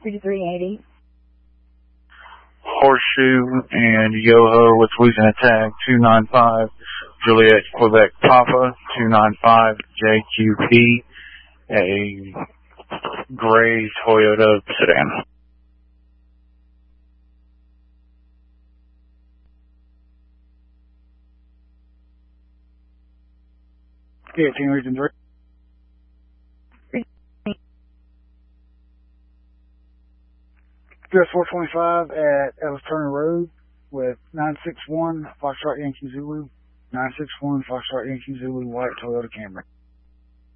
5380. Horseshoe and Yoho with losing attack 295 Juliet Quebec Papa 295 JQP, a gray Toyota sedan. Yeah, Team Region 3. US 425 at Ellis Turner Road with 961 Foxtrot Yankee Zulu, 961 Foxtrot Yankee Zulu white Toyota Camry.